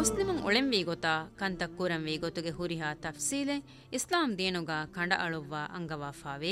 ಮುಸ್ಲಿಮುಂ ಒಳೆಂವಿ ಗೊತಾ ಕಂತಕ್ ಕುರಂವಿ ಗೊತುಗೆ ಹುರಿಹಾ ತಫ್ಸೀಲೆ ಇಸ್ಲಾಂ ದೇನುಗ ಕಂಡ ಅಳುವ್ವ ಅಂಗವಾಫಾವೆ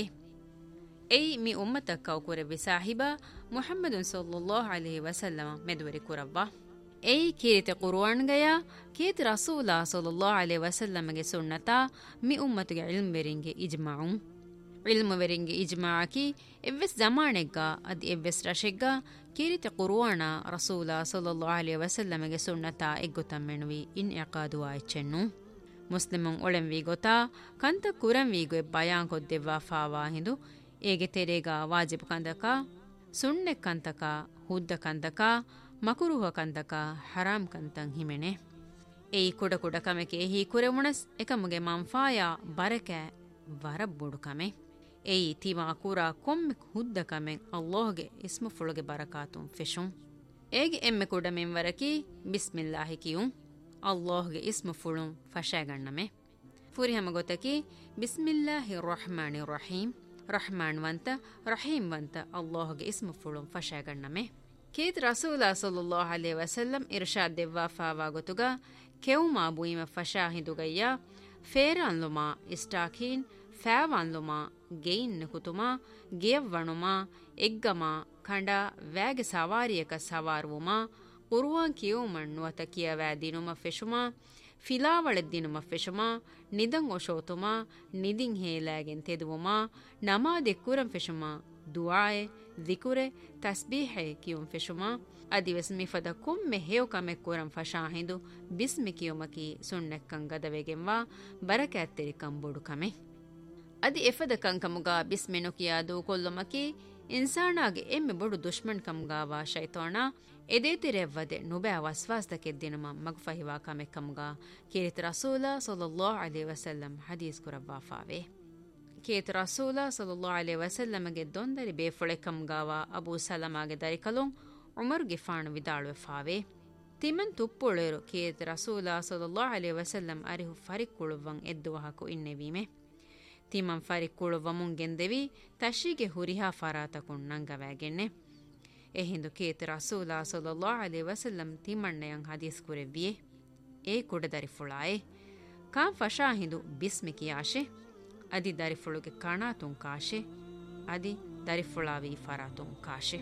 ಎಯ್ ಮಿ ಉಮ್ಮತಕ್ ಕೌಕುರೆವಿ ಸಾಹಿಬಾ ಮುಹಮ್ಮದುನ್ ಸಲ್ಲಲ್ಲಾಹು ಅಲೈಹಿ ವಸಲ್ಲಮ ಮೆದುವರಿ ಕುರವ್ವ ಎಯ್ ಕೀರಿತೆ ಕುರ್ಆನ್ಗಯ ಕೀತಿ ರಸೂಲಾ ಸಲ್ಲಲ್ಲಾಹು ಅಲೈಹಿ ವಸಲ್ಲಮಗೆ ಸುನ್ನತಾ ಮಿ ಉಮ್ಮತುಗೆ ಇಲ್ಮ್ವೆರಿಂಗೆ ಇಜ್ಮಾಉಂ ಇಲ್ಮುವೆರಿಂಗೆ ಇಜ್ಮಾಅಕಿ ಎವ್ವೆಸ್ ಜಮಾನೆಗ್ಗ ಅದಿ ಎವ್ವೆಸ್ ರಶೆಗ್ಗ ಕೀರಿತೆ ಕುರ್ಆನ ರಸೂಲಾ ಸಲ್ಲಲ್ಲಾಹು ಅಲೈಹಿ ವಸಲ್ಲಮಗೆ ಸುನ್ನತಾ ಎಗ್ಗುತಮ್ಮೆನುವಿ ಇನ್ ಇಅಕಾದುವಾ ಎಚ್ಚೆನ್ನು ಮುಸ್ಲಿಮುಂ ಒಳೆಂವಿ ಗೊತಾ ಕಂತ ಕುರಂವಿಗೆ ಬಯಾನ್ ಕೊದ್ದೆವ್ವಾ ಫಾವಾ ಹಿಂದು ಏಗೆ ತೆರೆಗ ವಾಜಿಬ್ ಕಂದಕ ಸುಣ್ಣೆ ಕಂತಕ ಹುದ್ದ ಕಂತಕ ಮಕುರುಹ ಕಂತಕ ಹರಾಮ್ ಕಂತಂ ಹಿಮೆನೆ ಏಯ್ ಕುಡ ಕುಡ ಕಮೆಕೆ ಹಿ ಕುರೆವುಣಸ್ ಎಕಮುಗೆ ಮಂಫಾಯ ಬರಕೆ ವರಬ್ಬುಡು ಕಮೆ ಏಯ್ ತಿಮಾ ಕುರ ಕೊಮ್ಮೆ ಹುದ್ದ ಕಮೆ ಅಲ್ಲಾಹ್ಗೆ ಇಸ್ಮು ಫುಳುಗೆ ಬರಕಾತುಂ ಫೆಶುಂ ಏಗೆ ಎಮ್ಮೆ ಕುಡ ಮೆಂವರಕಿ ಬಿಸ್ಮಿಲ್ಲಾಹಿ ಕಿಯುಂ ಅಲ್ಲಾಹ್ಗೆ ಇಸ್ಮು ಫುಳುಂ ಫಶಾಗಣ್ಣಮೆ ಫುರಿಹಮ ಗೊತ್ತಕಿ ಬಿಸ್ಮಿಲ್ಲಾಹಿ ರಹಮಾನಿ Rahim Rahman ವಂತ Rahim ವಂತ ಅಲ್ಲಾಹ್ಗೆ ಇಸ್ಮು ಫುಳುಂ ಫಶಾಗಣ್ಣಮೆ Keith ರಸೂಲಾ ಸಲ್ಲಲ್ಲಾಹು ಅಲೈಹಿ ವಸಲ್ಲಂ Irshad ದೆವ್ವಾ fava ಗೊತುಗ ಕೆವುಮಾ ಬುಯಿಮ ಫಶಾ ಹಿಂದುಗಯ್ಯ ಫೇರಾನ್ಲುಮಾ ಇಸ್ಟಾಖೀನ್ ಫෑವಾನ್ಲುಮಾ gain ಕುತುಮಾ ಗಿಯವ್ವಣುಮಾ ಎಗ್ಗಮಾ ಖಂಡ ವ್ಯಾಗೆ ಸವಾರಿಯಕ ಸವಾರುವುಮಾ ಕುರ್ವಾನ್ ಕಿಯುಮಣ್ಣುವತ ಕಿಯವ್ಯಾದಿನುಮ ಫೆಶುಮಾ ಫಿಲಾವಳೆದ್ದಿನುಮ ಫೆಶುಮಾ ನಿದಂ ಒಶೋತುಮಾ ನಿದಿಂ ಹೇಲಾಗೆನ್ ತೆದುವುಮಾ ನಮಾದೆ ಕುರಂ ಫೆಶುಮಾ ದುಆಯೆ ದಿಕುರೆ ತಸ್ಬೀಹೆ ಕಿಯುಂ ಫೆಶುಮಾ ಅದಿವೆಸ್ ಮಿಫದ ಕೊಮ್ಮೆ ಹೇವ್ ಕಮೆ ಕುರಂ ಫಶಾಹಿಂದು ಬಿಸ್ಮಿ ಕಿಯುಮಕಿ ಸುಣ್ಣೆಕ್ಕಂ ಗದವೆಗೆಂವಾ ಬರಕ್ಯಾತ್ತೆರಿ ಕಂಬುಡು ಕಮೆ ಅದಿ ಎಫದ ಕಂಕಮುಗ ಬಿಸ್ಮೆನು ಕಿಯಾದು ಕೊಲ್ಲುಮಕಿ ಇನ್ಸಾನಾಗೆ ಎಮ್ಮೆ ಬೊಡು ದುಶ್ಮನ್ ಕಮ್ಗಾವಾ ಶೈತಾನ ಎದೇತಿರೆವ್ವದೆ ನುಬೆ ವಸ್ವಾಸ್ತಕೆದ್ದಿನುಮ ಮಗ್ಫಹಿವಾ ಕಮೆ ಕಮ್ಗ ಕೇರಿತ ರಸೂಲ ಸಲ್ಲಲ್ಲಾಹು ಅಲೈಹಿ ವಸಲ್ಲಂ ಹದೀಸ್ ಕುರವ್ವಾ ಫಾವೆ ಕೇತ ರಸೂಲ ಸಲ್ಲಲ್ಲಾಹು ಅಲೈಹಿ ವಸಲ್ಲಮಗೆ ದೊಂದರಿ ಬೇಫುಳೆ ಕಮ್ಗಾವಾ ಅಬೂ ಸಲಮಾಗೆ ದರಿಕಲುಂ ಉಮರ್ಗೆ ಫಾಣು ವಿದಾಳುವೆ ಫಾವೆ ತಿಮನ್ ತುಪ್ಪುಳೇರು ಕೇತ ರಸೂಲ ಸಲ್ಲಲ್ಲಾಹು ಅಲೈಹಿ ವಸಲ್ಲಂ ಅರಿಹು ಫರಿಕ್ಕುಳುವಂ ಎದ್ದುವಹಕು ಇನ್ನೆವೀಮೆ ತಿಮಂ ಫರಿಕ್ಕುಳುವ ಮುಂಗೆಂದೆವಿ ತಶಿಗೆ ಹುರಿಹಾ ಫರಾತಕುಂ ನಂಗವಾಗೆನ್ನೆ ಎಹಿಂದು ಕೇತ ರಸೂಲ ಸಲ್ಲಲ್ಲಾಹು ಅಲೈಹಿ ವಸಲ್ಲಂ ತಿಮಣ್ಣೆಯಂ ಹದೀಸ್ ಕುರೆವ್ವಿಯೆ ಏ ಕುಡ ದರಿಫುಳಾಯೆ ಕಾಂ ಫಶಾ ಹಿಂದು ಬಿಸ್ಮಿ ಕಿಯಾಶೆ ಅದಿ ದರಿಫುಳುಗೆ ಕಣಾತುಂ ಕಾಶೆ ಅದಿ ದರಿಫುಳಾವಿ ಫರಾತುಂ ಕಾಶೆ